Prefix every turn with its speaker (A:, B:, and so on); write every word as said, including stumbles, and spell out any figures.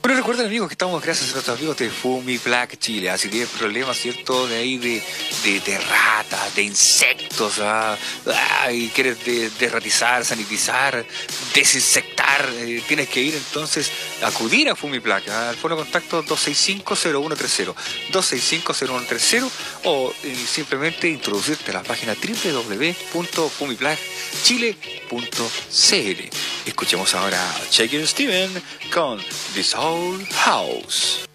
A: Bueno, recuerden, amigos, que estamos gracias a nuestros amigos de Fumiplac Chile. Así que problemas, ¿cierto? De ahí de, de, de ratas, de insectos, ¿ah? Ah, y quieres de, derratizar, sanitizar, desinsectar. Eh, tienes que ir entonces a acudir a Fumiplac, ¿ah? Al fono de contacto dos seis cinco, cero uno tres cero, dos seis cinco, cero uno tres cero, o eh, simplemente introducirte a la página doble u doble u doble u punto fumiplac chile punto c l. Escuchemos ahora a Shakin' Steven con This Whole House.